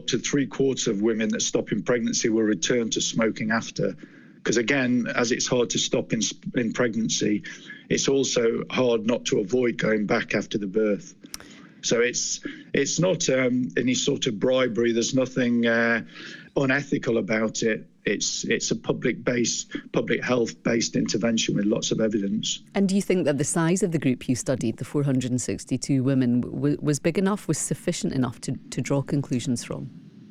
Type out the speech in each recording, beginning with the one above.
up to 3/4 of women that stop in pregnancy will return to smoking after. Because again, as it's hard to stop in pregnancy, it's also hard not to avoid going back after the birth. So it's not any sort of bribery. There's nothing unethical about it. It's a public health-based intervention with lots of evidence. And do you think that the size of the group you studied, the 462 women, was big enough, was sufficient enough to draw conclusions from?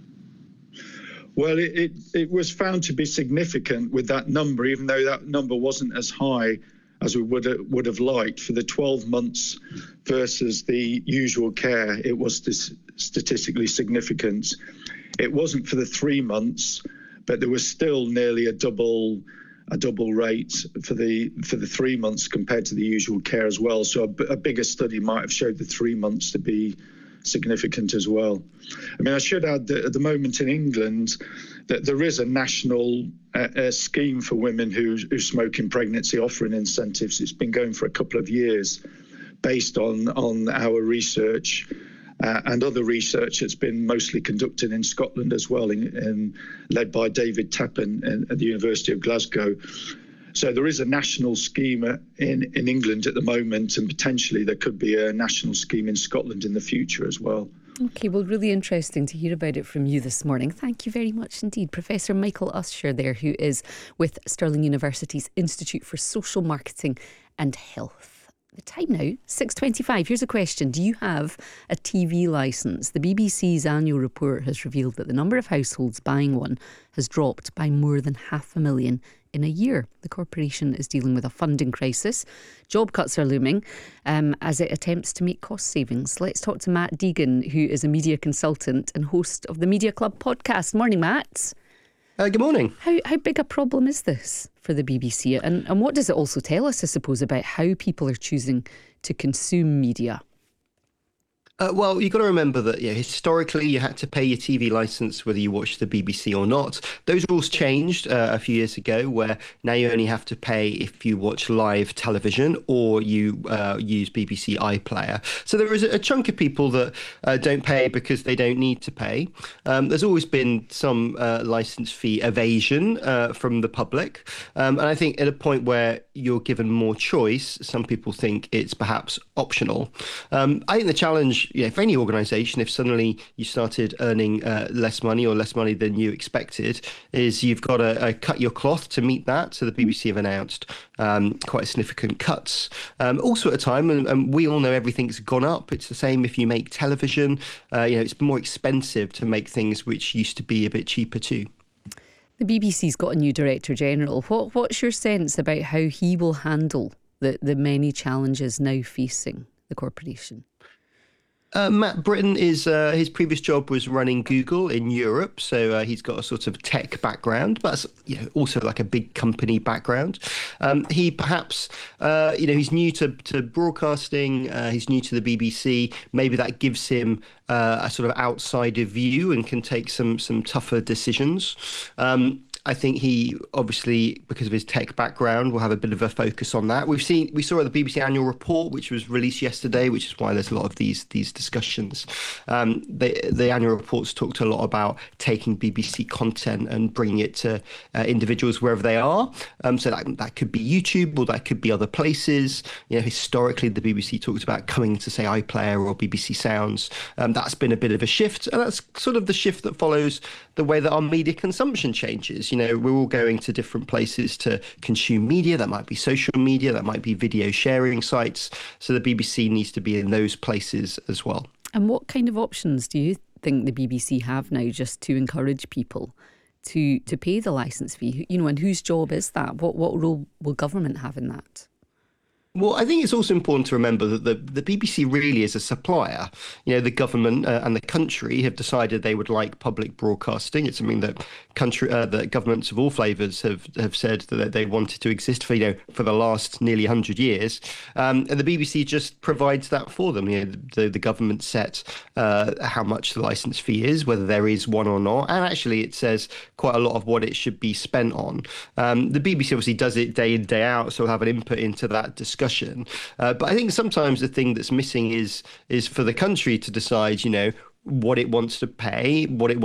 Well, it was found to be significant with that number, even though that number wasn't as high as we would have liked. For the 12 months versus the usual care, it was statistically significant. It wasn't for the 3 months, but there was still nearly a double rate for the 3 months compared to the usual care as well. So a bigger study might have showed the 3 months to be significant as well. I mean, I should add that at the moment in England that there is a national scheme for women who smoke in pregnancy, offering incentives. It's been going for a couple of years based on our research and other research that's been mostly conducted in Scotland as well, led by David Tappen at the University of Glasgow. So there is a national scheme in England at the moment, and potentially there could be a national scheme in Scotland in the future as well. OK, well, really interesting to hear about it from you this morning. Thank you very much indeed. Professor Michael Usher there, who is with Stirling University's Institute for Social Marketing and Health. The time now, 6:25. Here's a question. Do you have a TV licence? The BBC's annual report has revealed that the number of households buying one has dropped by more than 500,000 in a year. The corporation is dealing with a funding crisis. Job cuts are looming as it attempts to make cost savings. Let's talk to Matt Deegan, who is a media consultant and host of the Media Club podcast. Morning, Matt. Good morning. How big a problem is this for the BBC? And what does it also tell us, I suppose, about how people are choosing to consume media? Well, you've got to remember that historically you had to pay your TV licence whether you watched the BBC or not. Those rules changed a few years ago, where now you only have to pay if you watch live television or you use BBC iPlayer. So there is a chunk of people that don't pay because they don't need to pay. There's always been some licence fee evasion from the public. And I think at a point where you're given more choice, some people think it's perhaps optional. I think the challenge for any organisation, if suddenly you started earning less money than you expected, is you've got to cut your cloth to meet that. So the BBC have announced quite significant cuts. Also at a time, and we all know everything's gone up. It's the same if you make television. It's more expensive to make things which used to be a bit cheaper too. The BBC's got a new Director General. What's your sense about how he will handle the many challenges now facing the corporation? Matt Britton is his previous job was running Google in Europe, so he's got a sort of tech background, but also like a big company background. He perhaps he's new to broadcasting. He's new to the BBC. Maybe that gives him a sort of outsider view and can take some tougher decisions. I think he obviously, because of his tech background, will have a bit of a focus on that. We saw at the BBC annual report, which was released yesterday, which is why there's a lot of these discussions. The annual reports talked a lot about taking BBC content and bringing it to individuals wherever they are. So that could be YouTube or that could be other places. Historically, the BBC talked about coming to, say, iPlayer or BBC Sounds. That's been a bit of a shift, and that's sort of the shift that follows the way that our media consumption changes. We're all going to different places to consume media. That might be social media, that might be video sharing sites. So the BBC needs to be in those places as well. And what kind of options do you think the BBC have now just to encourage people to pay the licence fee? And whose job is that? What role will government have in that? Well, I think it's also important to remember that the BBC really is a supplier. The government and the country have decided they would like public broadcasting. It's something that that governments of all flavours have said that they wanted to exist for the last nearly 100 years. And the BBC just provides that for them. The government sets how much the licence fee is, whether there is one or not. And actually, it says quite a lot of what it should be spent on. The BBC obviously does it day in, day out, so we'll have an input into that discussion. But I think sometimes the thing that's missing is for the country to decide, what it wants to pay, what it